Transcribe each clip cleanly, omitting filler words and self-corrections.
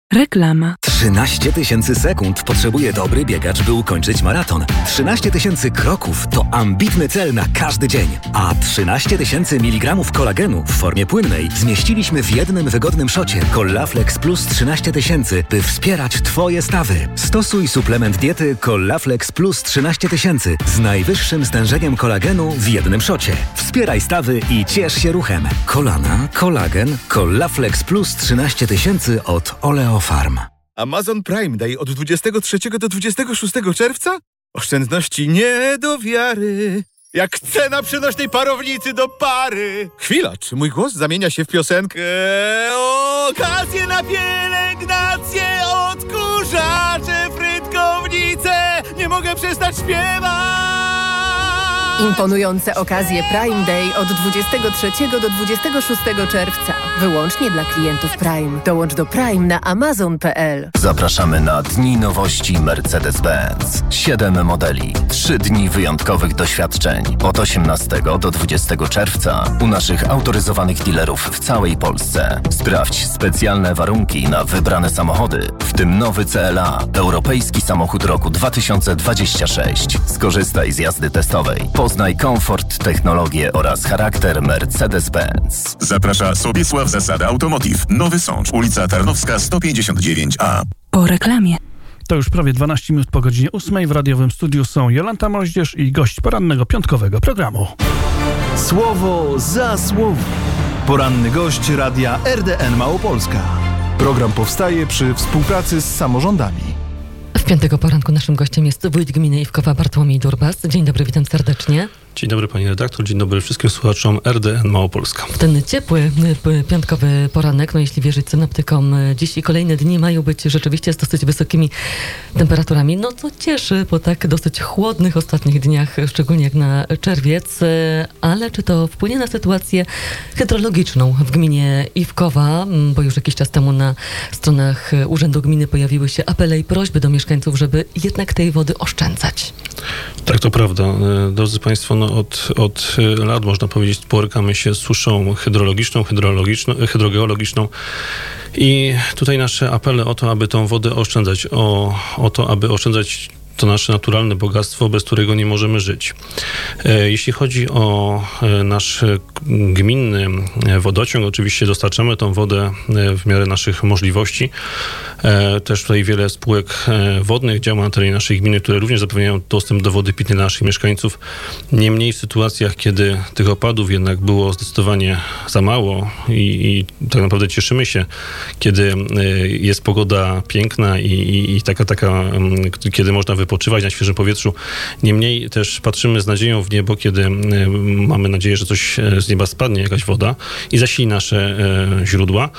Reklama. 13 000 sekund potrzebuje dobry biegacz, by ukończyć maraton. 13 000 kroków to ambitny cel na każdy dzień. A 13 000 mg kolagenu w formie płynnej zmieściliśmy w jednym wygodnym szocie Collaflex Plus 13 000, by wspierać Twoje stawy. Stosuj suplement diety Collaflex Plus 13 000 z najwyższym stężeniem kolagenu w jednym szocie. Wspieraj stawy i ciesz się ruchem. Kolana, kolagen, Collaflex Plus 13 000 od Oleofarm. Amazon Prime Day od 23 do 26 czerwca? Oszczędności nie do wiary. Jak cena przenośnej parownicy do pary. Chwila, czy mój głos zamienia się w piosenkę? Okazje na pielęgnację, odkurzacze, frytkownice. Nie mogę przestać śpiewać. Imponujące okazje Prime Day od 23 do 26 czerwca. Wyłącznie dla klientów Prime. Dołącz do Prime na amazon.pl. Zapraszamy na Dni Nowości Mercedes-Benz. 7 modeli, 3 dni wyjątkowych doświadczeń. Od 18 do 20 czerwca u naszych autoryzowanych dealerów w całej Polsce. Sprawdź specjalne warunki na wybrane samochody, w tym nowy CLA, europejski samochód roku 2026. Skorzystaj z jazdy testowej. Poznaj komfort, technologię oraz charakter Mercedes-Benz. Zaprasza Sobiesław Zasada Automotive. Nowy Sącz, ulica Tarnowska 159A. Po reklamie. To już prawie 12 minut po godzinie 8 w radiowym studiu są Jolanta Moździerz i gość porannego piątkowego programu. Słowo za słowo. Poranny gość radia RDN Małopolska. Program powstaje przy współpracy z samorządami. W piątego poranku naszym gościem jest wójt gminy Iwkowa Bartłomiej Durbas. Dzień dobry, witam serdecznie. Dzień dobry pani redaktor, dzień dobry wszystkim słuchaczom RDN Małopolska. W ten ciepły, piątkowy poranek, no jeśli wierzyć synoptykom, dziś i kolejne dni mają być rzeczywiście z dosyć wysokimi temperaturami. No to cieszy po tak dosyć chłodnych ostatnich dniach, szczególnie jak na czerwiec. Ale czy to wpłynie na sytuację hydrologiczną w gminie Iwkowa? Bo już jakiś czas temu na stronach Urzędu Gminy pojawiły się apele i prośby do mieszkańców, żeby jednak tej wody oszczędzać. Tak, to prawda. Drodzy państwo, no od lat, można powiedzieć, borykamy się z suszą hydrogeologiczną i tutaj nasze apele o to, aby tą wodę oszczędzać, o to, aby oszczędzać to nasze naturalne bogactwo, bez którego nie możemy żyć. Jeśli chodzi o nasz gminny wodociąg, oczywiście dostarczamy tą wodę w miarę naszych możliwości. Też tutaj wiele spółek wodnych działa na terenie naszej gminy, które również zapewniają dostęp do wody pitnej dla naszych mieszkańców. Niemniej w sytuacjach, kiedy tych opadów jednak było zdecydowanie za mało i tak naprawdę cieszymy się, kiedy jest pogoda piękna i taka, kiedy można wypoczywać na świeżym powietrzu. Niemniej też patrzymy z nadzieją w niebo, kiedy mamy nadzieję, że coś z nieba spadnie, jakaś woda i zasili nasze źródła.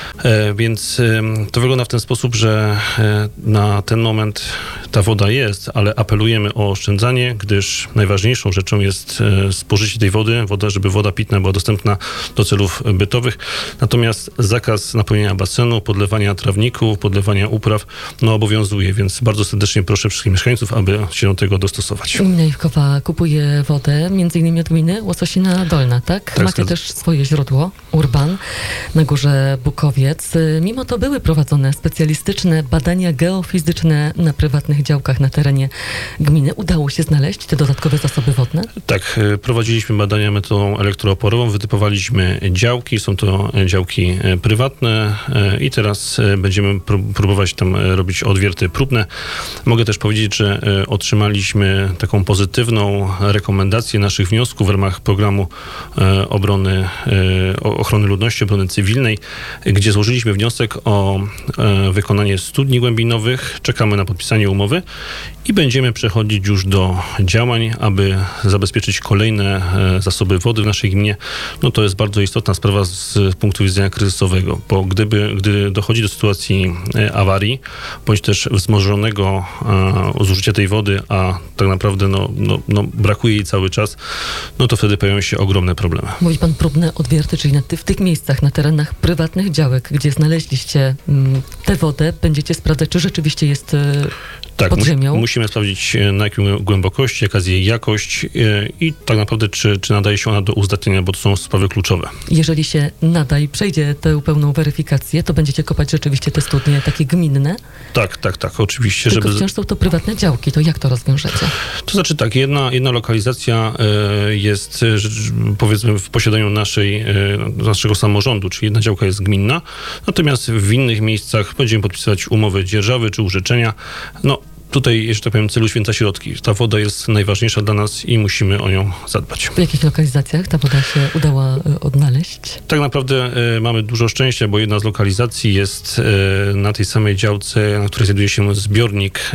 Więc to wygląda w ten sposób, że na ten moment ta woda jest, ale apelujemy o oszczędzanie, gdyż najważniejszą rzeczą jest spożycie tej wody, żeby woda pitna była dostępna do celów bytowych. Natomiast zakaz napełniania basenu, podlewania trawników, podlewania upraw obowiązuje, więc bardzo serdecznie proszę wszystkich mieszkańców, aby się do tego dostosować. Gmina Iwkowa kupuje wodę, między innymi od gminy Łososina Dolna, tak? Macie też swoje źródło, Urban, na górze Bukowiec. Mimo to były prowadzone specjalistyczne badania geofizyczne na prywatnych działkach na terenie gminy. Udało się znaleźć te dodatkowe zasoby wodne? Tak, prowadziliśmy badania metodą elektrooporową, wytypowaliśmy działki, są to działki prywatne i teraz będziemy próbować tam robić odwierty próbne. Mogę też powiedzieć, że otrzymaliśmy taką pozytywną rekomendację naszych wniosków w ramach programu ochrony ludności, obrony cywilnej, gdzie złożyliśmy wniosek o wykonanie studni głębinowych. Czekamy na podpisanie umowy i będziemy przechodzić już do działań, aby zabezpieczyć kolejne zasoby wody w naszej gminie. No to jest bardzo istotna sprawa z punktu widzenia kryzysowego, bo gdy dochodzi do sytuacji awarii, bądź też wzmożonego zużycia tej wody, a tak naprawdę brakuje jej cały czas, no to wtedy pojawią się ogromne problemy. Mówi pan próbne odwierty, czyli w tych miejscach, na terenach prywatnych działek, gdzie znaleźliście tę wodę, będziecie sprawdzać, czy rzeczywiście jest Tak, pod ziemią. Musimy sprawdzić, na jakiej głębokości, jaka jest jej jakość i tak naprawdę, czy nadaje się ona do uzdatnienia, bo to są sprawy kluczowe. Jeżeli się nada i przejdzie tę pełną weryfikację, to będziecie kopać rzeczywiście te studnie takie gminne? Tak, oczywiście. Tylko wciąż są to prywatne działki, to jak to rozwiążecie? To znaczy tak, jedna lokalizacja jest, powiedzmy, w posiadaniu naszego samorządu, czyli jedna działka jest gminna, natomiast w innych miejscach będziemy podpisywać umowy dzierżawy czy użyczenia. Tutaj, że tak powiem, celu święca środki. Ta woda jest najważniejsza dla nas i musimy o nią zadbać. W jakich lokalizacjach ta woda się udała odnaleźć? Tak naprawdę mamy dużo szczęścia, bo jedna z lokalizacji jest na tej samej działce, na której znajduje się zbiornik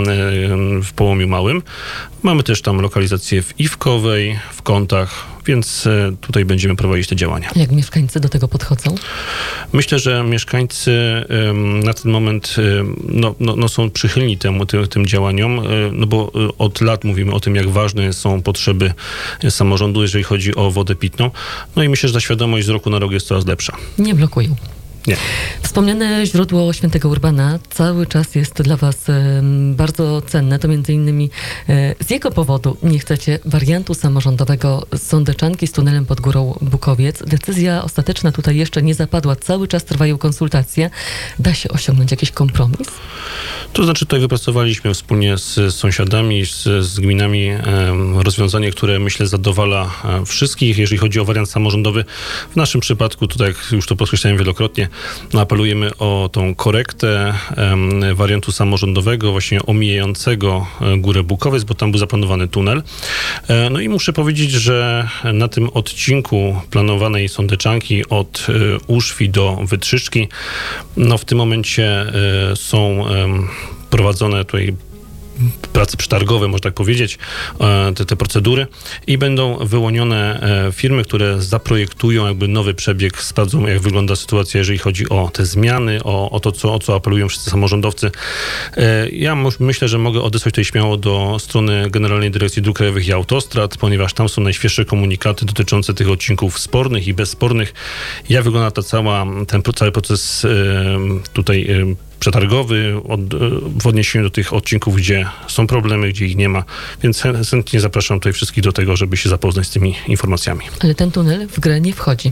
w Połomiu Małym. Mamy też tam lokalizację w Iwkowej, w Kątach, więc tutaj będziemy prowadzić te działania. Jak mieszkańcy do tego podchodzą? Myślę, że mieszkańcy na ten moment są przychylni tym działaniom, bo od lat mówimy o tym, jak ważne są potrzeby samorządu, jeżeli chodzi o wodę pitną. I myślę, że ta świadomość z roku na rok jest coraz lepsza. Nie blokują. Nie. Wspomniane źródło Świętego Urbana cały czas jest dla was bardzo cenne. To między innymi z jego powodu nie chcecie wariantu samorządowego sądeczanki z tunelem pod Górą Bukowiec. Decyzja ostateczna tutaj jeszcze nie zapadła. Cały czas trwają konsultacje. Da się osiągnąć jakiś kompromis? To znaczy tutaj wypracowaliśmy wspólnie z sąsiadami, z gminami rozwiązanie, które myślę zadowala wszystkich, jeżeli chodzi o wariant samorządowy. W naszym przypadku, tutaj jak już to podkreślałem wielokrotnie, apelujemy o tą korektę wariantu samorządowego, właśnie omijającego Górę Bukowiec, bo tam był zaplanowany tunel. I muszę powiedzieć, że na tym odcinku planowanej sądeczanki od Uszwi do Wytrzyczki, w tym momencie są prowadzone tutaj prace przetargowe, można tak powiedzieć, te procedury i będą wyłonione firmy, które zaprojektują jakby nowy przebieg, sprawdzą, jak wygląda sytuacja, jeżeli chodzi o te zmiany, o co apelują wszyscy samorządowcy. Ja myślę, że mogę odesłać tutaj śmiało do strony Generalnej Dyrekcji Dróg Krajowych i Autostrad, ponieważ tam są najświeższe komunikaty dotyczące tych odcinków spornych i bezspornych. Jak wygląda ten cały proces tutaj przetargowy w odniesieniu do tych odcinków, gdzie są problemy, gdzie ich nie ma. Więc chętnie zapraszam tutaj wszystkich do tego, żeby się zapoznać z tymi informacjami. Ale ten tunel w grę nie wchodzi.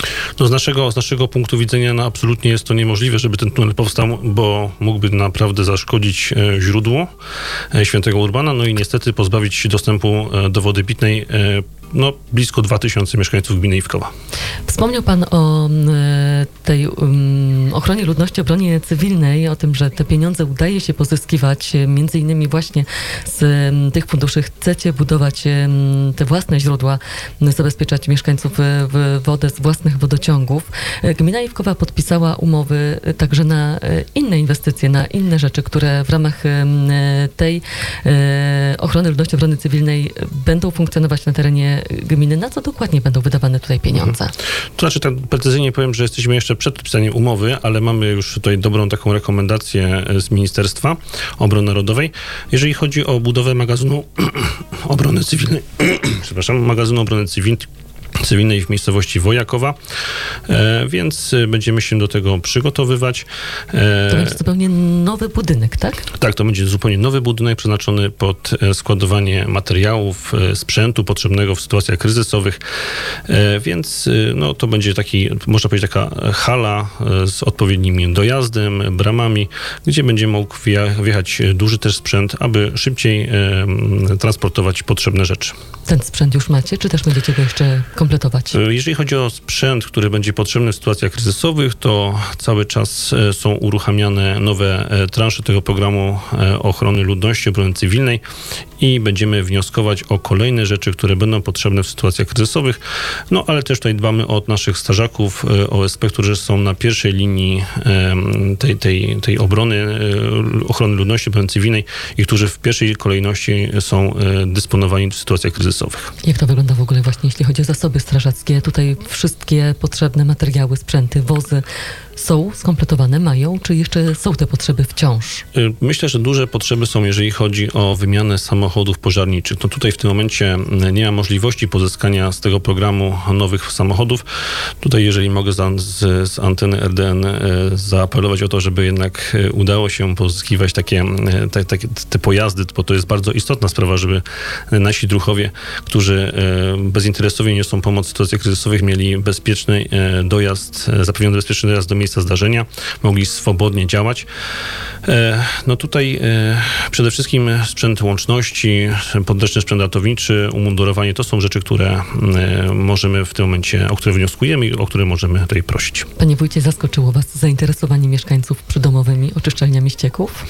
Z naszego punktu widzenia absolutnie jest to niemożliwe, żeby ten tunel powstał, bo mógłby naprawdę zaszkodzić źródłu Świętego Urbana, i niestety pozbawić dostępu do wody pitnej blisko 2000 mieszkańców gminy Iwkowa. Wspomniał pan o tej ochronie ludności, obronie cywilnej, o tym, że te pieniądze udaje się pozyskiwać między innymi właśnie z tych funduszy. Chcecie budować te własne źródła, zabezpieczać mieszkańców w wodę z własnych wodociągów. Gmina Iwkowa podpisała umowy także na inne inwestycje, na inne rzeczy, które w ramach tej ochrony ludności, obrony cywilnej będą funkcjonować na terenie gminy. Na co dokładnie będą wydawane tutaj pieniądze? To znaczy, tak precyzyjnie powiem, że jesteśmy jeszcze przed podpisaniem umowy, ale mamy już tutaj dobrą taką rekomendację z Ministerstwa Obrony Narodowej. Jeżeli chodzi o budowę magazynu obrony cywilnej, magazynu obrony cywilnej w miejscowości Wojakowa, więc będziemy się do tego przygotowywać. To będzie zupełnie nowy budynek, tak? Tak, to będzie zupełnie nowy budynek przeznaczony pod składowanie materiałów, sprzętu potrzebnego w sytuacjach kryzysowych, więc to będzie taki, można powiedzieć, taka hala z odpowiednim dojazdem, bramami, gdzie będzie mógł wjechać duży też sprzęt, aby szybciej transportować potrzebne rzeczy. Ten sprzęt już macie, czy też będziecie go jeszcze kompletować? Jeżeli chodzi o sprzęt, który będzie potrzebny w sytuacjach kryzysowych, to cały czas są uruchamiane nowe transze tego programu ochrony ludności, obrony cywilnej i będziemy wnioskować o kolejne rzeczy, które będą potrzebne w sytuacjach kryzysowych. Ale też tutaj dbamy o naszych strażaków OSP, którzy są na pierwszej linii tej obrony, ochrony ludności, obrony cywilnej i którzy w pierwszej kolejności są dysponowani w sytuacjach kryzysowych. Jak to wygląda w ogóle właśnie, jeśli chodzi o zasoby strażackie? Tutaj wszystkie potrzebne materiały, sprzęty, wozy są skompletowane, mają, czy jeszcze są te potrzeby wciąż? Myślę, że duże potrzeby są, jeżeli chodzi o wymianę samochodów pożarniczych. No tutaj w tym momencie nie ma możliwości pozyskania z tego programu nowych samochodów. Tutaj, jeżeli mogę z anteny RDN zaapelować o to, żeby jednak udało się pozyskiwać te pojazdy, bo to jest bardzo istotna sprawa, żeby nasi druhowie, którzy bezinteresownie niosą pomoc w sytuacjach kryzysowych, mieli bezpieczny dojazd, zapewniony bezpieczny dojazd do miejsca zdarzenia, mogli swobodnie działać. No tutaj przede wszystkim sprzęt łączności, podręczny sprzęt ratowniczy, umundurowanie, to są rzeczy, które możemy w tym momencie, o które wnioskujemy i o które możemy tutaj prosić. Panie wójcie, zaskoczyło was zainteresowanie mieszkańców przydomowymi oczyszczalniami ścieków?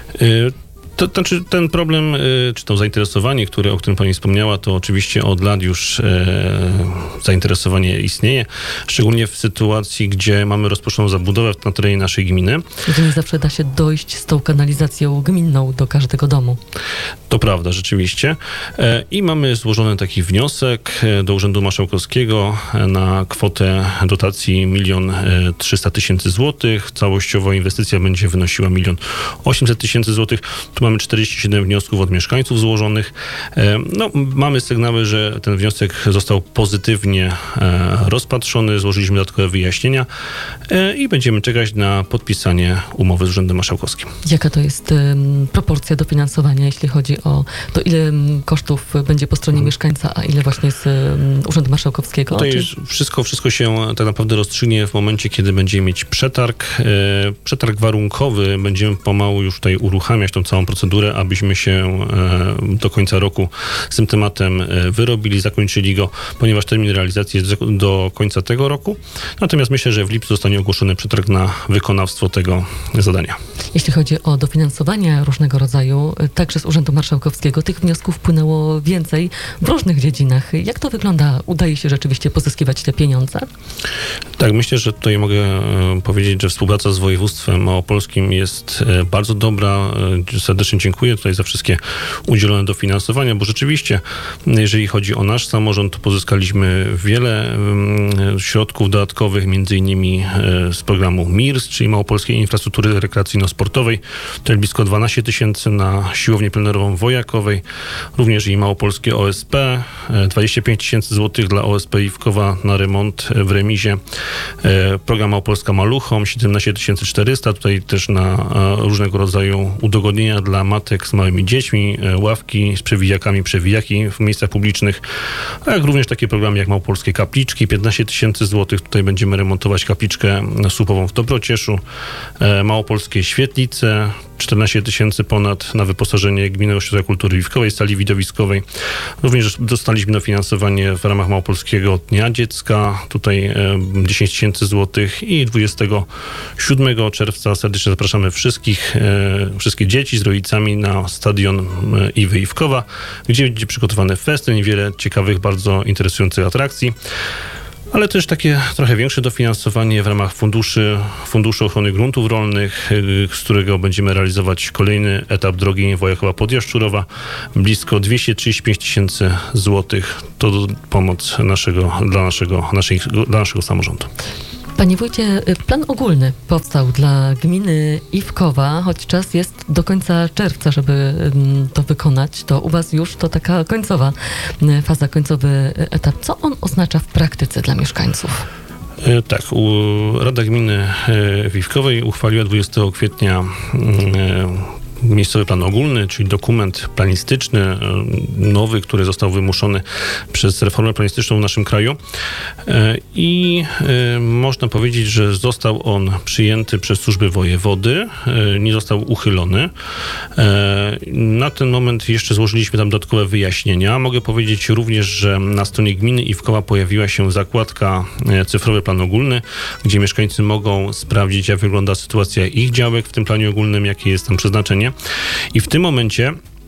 To znaczy ten problem, czy to zainteresowanie, o którym pani wspomniała, to oczywiście od lat już zainteresowanie istnieje, szczególnie w sytuacji, gdzie mamy rozpoczętą zabudowę na terenie naszej gminy. Gdzie nie zawsze da się dojść z tą kanalizacją gminną do każdego domu. To prawda, rzeczywiście. I mamy złożony taki wniosek do Urzędu Marszałkowskiego na kwotę dotacji 1 300 000 złotych. Całościowo inwestycja będzie wynosiła 1 800 000 złotych. Tu mamy 47 wniosków od mieszkańców złożonych. No, mamy sygnały, że ten wniosek został pozytywnie rozpatrzony. Złożyliśmy dodatkowe wyjaśnienia i będziemy czekać na podpisanie umowy z Urzędem Marszałkowskim. Jaka to jest proporcja dofinansowania, jeśli chodzi o to, ile kosztów będzie po stronie mieszkańca, a ile właśnie z Urzędu Marszałkowskiego? Tutaj wszystko się tak naprawdę rozstrzygnie w momencie, kiedy będziemy mieć przetarg. Przetarg warunkowy będziemy pomału już tutaj uruchamiać tą całą procedurę, abyśmy się do końca roku z tym tematem wyrobili, zakończyli go, ponieważ termin realizacji jest do końca tego roku. Natomiast myślę, że w lipcu zostanie ogłoszony przetarg na wykonawstwo tego zadania. Jeśli chodzi o dofinansowania różnego rodzaju, także z Urzędu Marszałkowskiego, tych wniosków płynęło więcej w różnych dziedzinach. Jak to wygląda? Udaje się rzeczywiście pozyskiwać te pieniądze? Tak, myślę, że tutaj mogę powiedzieć, że współpraca z województwem małopolskim jest bardzo dobra. Serdecznie dziękuję tutaj za wszystkie udzielone dofinansowania, bo rzeczywiście, jeżeli chodzi o nasz samorząd, to pozyskaliśmy wiele środków dodatkowych, między innymi z programu MIRS, czyli Małopolskiej Infrastruktury Rekreacyjno-Sportowej. To blisko 12 000 na siłownię plenerową w Wojakowej, również i Małopolskie OSP, 25 000 złotych dla OSP Iwkowa na remont w remizie. Program Małopolska Maluchom, 17 400, tutaj też na różnego rodzaju udogodnienia dla matek z małymi dziećmi, ławki z przewijaki w miejscach publicznych, a jak również takie programy jak Małopolskie Kapliczki, 15 000 złotych, tutaj będziemy remontować kapliczkę słupową w Dobrocieszu, Małopolskie Świetlice, 14 000 ponad na wyposażenie Gminnego Ośrodka Kultury Iwkowej, sali widowiskowej. Również dostaliśmy dofinansowanie w ramach Małopolskiego Dnia Dziecka, tutaj 10 000 złotych i 27 czerwca serdecznie zapraszamy wszystkie dzieci z rodzicami na stadion Iwy Iwkowa, gdzie będzie przygotowany festyn i wiele ciekawych, bardzo interesujących atrakcji. Ale też takie trochę większe dofinansowanie w ramach Funduszu Ochrony Gruntów Rolnych, z którego będziemy realizować kolejny etap drogi Wojakowa-Podjaszczurowa. Blisko 235 000 złotych. To pomoc dla naszego samorządu. Panie wójcie, plan ogólny powstał dla gminy Iwkowa, choć czas jest do końca czerwca, żeby to wykonać. To u was już to taka końcowa faza, końcowy etap. Co on oznacza w praktyce dla mieszkańców? Tak, Rada Gminy Iwkowej uchwaliła 20 kwietnia miejscowy plan ogólny, czyli dokument planistyczny nowy, który został wymuszony przez reformę planistyczną w naszym kraju i można powiedzieć, że został on przyjęty przez służby wojewody, nie został uchylony. Na ten moment jeszcze złożyliśmy tam dodatkowe wyjaśnienia. Mogę powiedzieć również, że na stronie gminy Iwkowa pojawiła się zakładka cyfrowy plan ogólny, gdzie mieszkańcy mogą sprawdzić, jak wygląda sytuacja ich działek w tym planie ogólnym, jakie jest tam przeznaczenie. I w tym momencie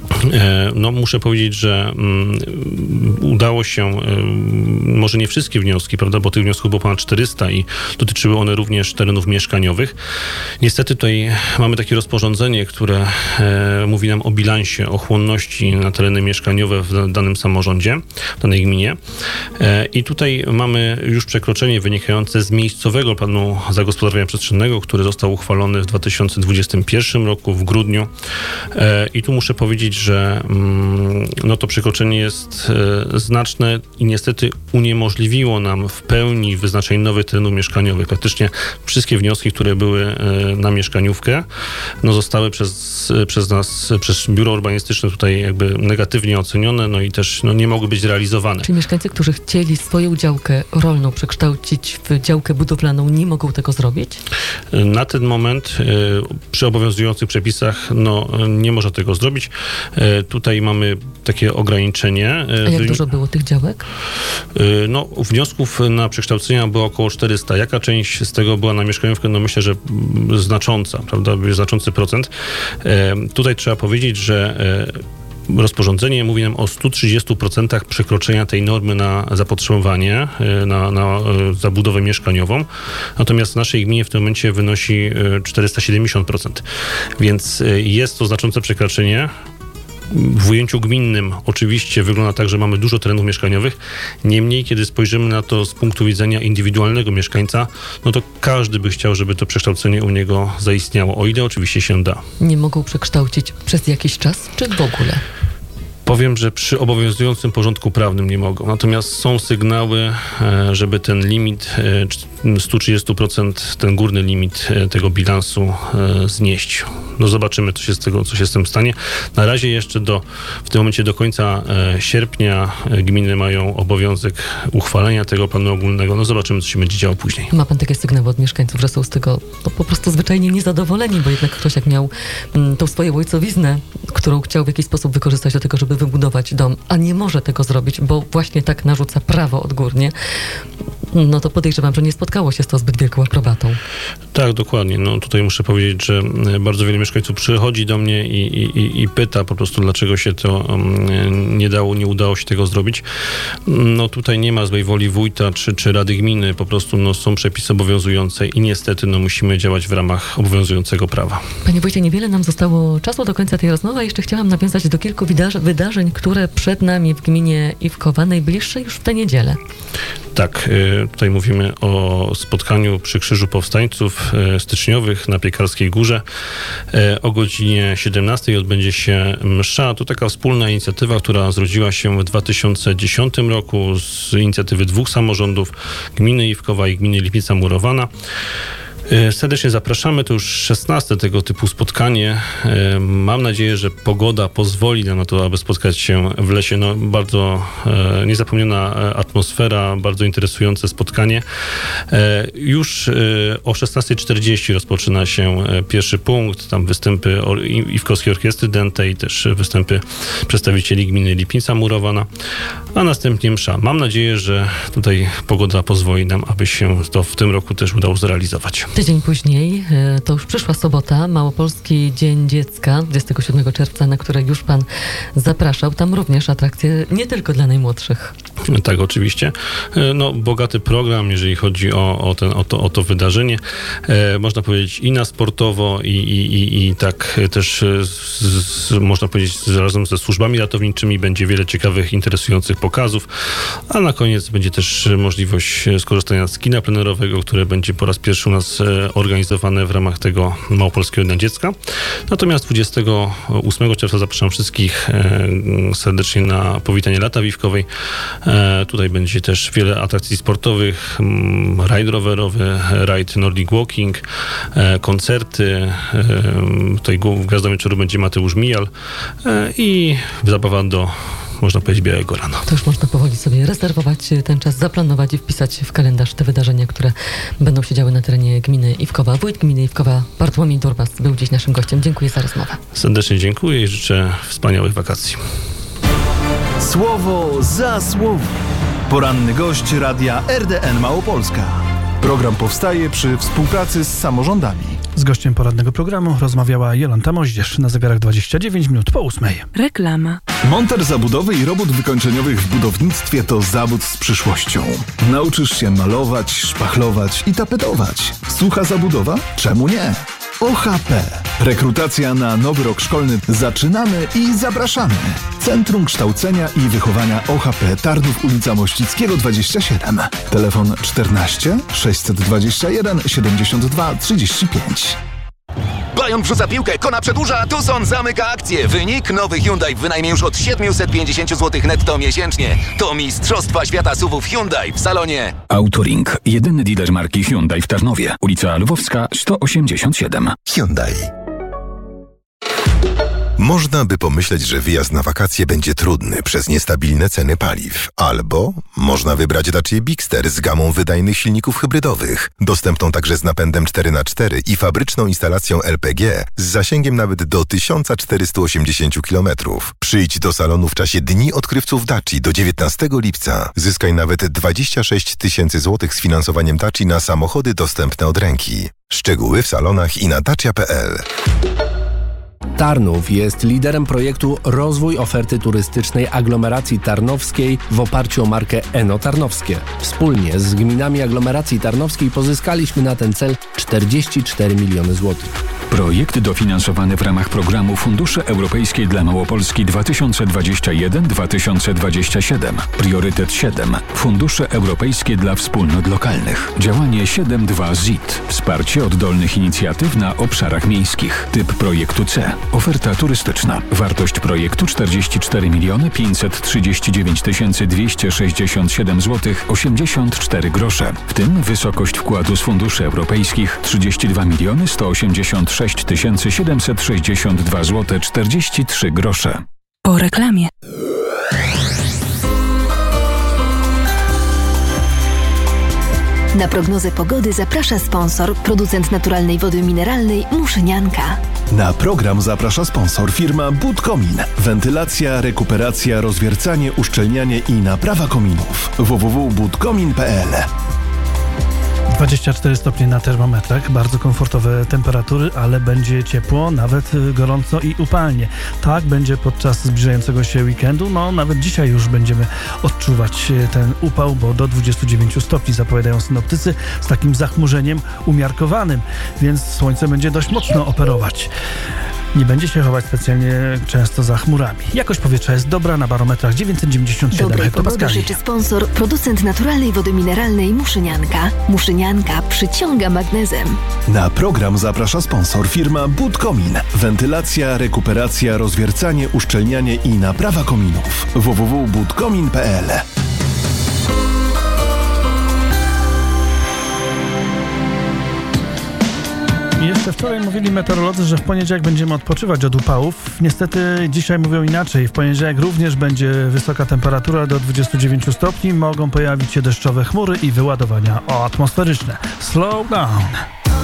No, muszę powiedzieć, że udało się, może nie wszystkie wnioski, prawda, bo tych wniosków było ponad 400 i dotyczyły one również terenów mieszkaniowych. Niestety tutaj mamy takie rozporządzenie, które mówi nam o bilansie, o chłonności na tereny mieszkaniowe w danym samorządzie, w danej gminie. I tutaj mamy już przekroczenie wynikające z miejscowego planu zagospodarowania przestrzennego, który został uchwalony w 2021 roku, w grudniu. I tu muszę powiedzieć, że no to przekroczenie jest znaczne i niestety uniemożliwiło nam w pełni wyznaczenie nowych terenów mieszkaniowych. Praktycznie wszystkie wnioski, które były na mieszkaniówkę, no zostały przez nas, przez biuro urbanistyczne tutaj jakby negatywnie ocenione, no i też no nie mogły być realizowane. Czyli mieszkańcy, którzy chcieli swoją działkę rolną przekształcić w działkę budowlaną, nie mogą tego zrobić? Na ten moment przy obowiązujących przepisach no nie można tego zrobić. Tutaj mamy takie ograniczenie. A jak dużo było tych działek? No, wniosków na przekształcenia było około 400. Jaka część z tego była na mieszkaniówkę? No myślę, że znacząca, prawda? Znaczący procent. Tutaj trzeba powiedzieć, że rozporządzenie mówi nam o 130% przekroczenia tej normy na zapotrzebowanie, na zabudowę mieszkaniową. Natomiast w naszej gminie w tym momencie wynosi 470%. Więc jest to znaczące przekroczenie. W ujęciu gminnym oczywiście wygląda tak, że mamy dużo terenów mieszkaniowych. Niemniej, kiedy spojrzymy na to z punktu widzenia indywidualnego mieszkańca, no to każdy by chciał, żeby to przekształcenie u niego zaistniało, o ile oczywiście się da. Nie mogą przekształcić przez jakiś czas, czy w ogóle? Powiem, że przy obowiązującym porządku prawnym nie mogą. Natomiast są sygnały, żeby ten limit 130%, ten górny limit tego bilansu znieść. No zobaczymy, co się z tym stanie. Na razie jeszcze w tym momencie do końca sierpnia gminy mają obowiązek uchwalenia tego planu ogólnego. No zobaczymy, co się będzie działo później. Ma pan takie sygnały od mieszkańców, że są z tego po prostu zwyczajnie niezadowoleni, bo jednak ktoś jak miał tą swoją ojcowiznę, którą chciał w jakiś sposób wykorzystać do tego, żeby wybudować dom, a nie może tego zrobić, bo właśnie tak narzuca prawo odgórnie, no to podejrzewam, że nie spotkało się z to zbyt wielką aprobatą. Tak, dokładnie. No tutaj muszę powiedzieć, że bardzo wiele mieszkańców przychodzi do mnie i pyta po prostu, dlaczego się to nie udało się tego zrobić. No tutaj nie ma złej woli wójta czy Rady Gminy, po prostu no, są przepisy obowiązujące i niestety no, musimy działać w ramach obowiązującego prawa. Panie wójcie, niewiele nam zostało czasu do końca tej rozmowy, a jeszcze chciałam nawiązać do kilku wydarzeń, które przed nami w gminie Iwkowa, najbliższe już w tę niedzielę. Tak, tutaj mówimy o spotkaniu przy Krzyżu Powstańców styczniowych na Piekarskiej Górze. O godzinie 17 odbędzie się msza. To taka wspólna inicjatywa, która zrodziła się w 2010 roku z inicjatywy 2 samorządów, gminy Iwkowa i gminy Lipnica Murowana. Serdecznie zapraszamy, to już 16 tego typu spotkanie. Mam nadzieję, że pogoda pozwoli nam na to, aby spotkać się w lesie. No, bardzo niezapomniana atmosfera, bardzo interesujące spotkanie. Już o 16:40 rozpoczyna się pierwszy punkt, tam występy Iwkowskiej Orkiestry Dętej i też występy przedstawicieli gminy Lipnica Murowana, a następnie msza. Mam nadzieję, że tutaj pogoda pozwoli nam, aby się to w tym roku też udało zrealizować. Tydzień później, to już przyszła sobota, Małopolski Dzień Dziecka, 27 czerwca, na które już pan zapraszał. Tam również atrakcje nie tylko dla najmłodszych. Tak, oczywiście. No, bogaty program, jeżeli chodzi o to wydarzenie. Można powiedzieć i na sportowo, i tak też można powiedzieć razem ze służbami ratowniczymi będzie wiele ciekawych, interesujących pokazów, a na koniec będzie też możliwość skorzystania z kina plenerowego, które będzie po raz pierwszy u nas organizowane w ramach tego Małopolskiego Dnia Dziecka. Natomiast 28 czerwca zapraszam wszystkich serdecznie na powitanie Lata Wiwkowej. Tutaj będzie też wiele atrakcji sportowych, rajd rowerowy, rajd Nordic Walking, koncerty. Tutaj gwiazdą wieczoru będzie Mateusz Mijal i zabawa do, można powiedzieć, białego rana. To już można powoli sobie rezerwować ten czas, zaplanować i wpisać w kalendarz te wydarzenia, które będą się działy na terenie gminy Iwkowa. Wójt gminy Iwkowa, Bartłomiej Durbas, był dziś naszym gościem. Dziękuję za rozmowę. Serdecznie dziękuję i życzę wspaniałych wakacji. Słowo za słowo. Poranny gość radia RDN Małopolska. Program powstaje przy współpracy z samorządami. Z gościem porannego programu rozmawiała Jolanta Moździerz. Na zegarach 29 minut po 8. Reklama. Monter zabudowy i robót wykończeniowych w budownictwie to zawód z przyszłością. Nauczysz się malować, szpachlować i tapetować. Sucha zabudowa? Czemu nie? OHP. Rekrutacja na nowy rok szkolny. Zaczynamy i zapraszamy. Centrum Kształcenia i Wychowania OHP Tarnów, ulica Mościckiego 27. Telefon 14 621 72 35. Bajon wrzuca piłkę, Kona przedłuża, Tucson zamyka akcję. Wynik: nowy Hyundai w wynajmie już od 750 zł netto miesięcznie. To Mistrzostwa Świata SUV-ów Hyundai w salonie. Autoring. Jedyny dealer marki Hyundai w Tarnowie. Ulica Lwowska 187. Hyundai. Można by pomyśleć, że wyjazd na wakacje będzie trudny przez niestabilne ceny paliw. Albo można wybrać Dacia Bigster z gamą wydajnych silników hybrydowych, dostępną także z napędem 4x4 i fabryczną instalacją LPG z zasięgiem nawet do 1480 km. Przyjdź do salonu w czasie Dni Odkrywców Daci do 19 lipca. Zyskaj nawet 26 000 zł z finansowaniem Daci na samochody dostępne od ręki. Szczegóły w salonach i na dacia.pl. Tarnów jest liderem projektu Rozwój oferty turystycznej aglomeracji tarnowskiej w oparciu o markę Eno Tarnowskie. Wspólnie z gminami aglomeracji tarnowskiej pozyskaliśmy na ten cel 44 miliony złotych. Projekt dofinansowany w ramach programu Fundusze Europejskie dla Małopolski 2021-2027. Priorytet 7. Fundusze Europejskie dla Wspólnot Lokalnych. Działanie 7.2 ZIT. Wsparcie oddolnych inicjatyw na obszarach miejskich. Typ projektu C. Oferta turystyczna. Wartość projektu 44 539 267 zł 84 grosze. W tym wysokość wkładu z funduszy europejskich 32 186 762 zł 43 grosze. Po reklamie. Na prognozę pogody zaprasza sponsor, producent naturalnej wody mineralnej Muszynianka. Na program zaprasza sponsor, firma Budkomin. Wentylacja, rekuperacja, rozwiercanie, uszczelnianie i naprawa kominów. www.budkomin.pl. 24 stopnie na termometrach, bardzo komfortowe temperatury, ale będzie ciepło, nawet gorąco i upalnie. Tak będzie podczas zbliżającego się weekendu. No, nawet dzisiaj już będziemy odczuwać ten upał, bo do 29 stopni zapowiadają synoptycy z takim zachmurzeniem umiarkowanym, więc słońce będzie dość mocno operować. Nie będzie się chować specjalnie często za chmurami. Jakość powietrza jest dobra, na barometrach 997 Dobrej pogody hektopaskali. życzy sponsor, producent naturalnej wody mineralnej Muszynianka. Muszynianka przyciąga magnezem. Na program zaprasza sponsor, firma Budkomin. Wentylacja, rekuperacja, rozwiercanie, uszczelnianie i naprawa kominów. www.budkomin.pl. Jeszcze wczoraj mówili meteorolodzy, że w poniedziałek będziemy odpoczywać od upałów. Niestety dzisiaj mówią inaczej. W poniedziałek również będzie wysoka temperatura do 29 stopni. Mogą pojawić się deszczowe chmury i wyładowania atmosferyczne. Slow down.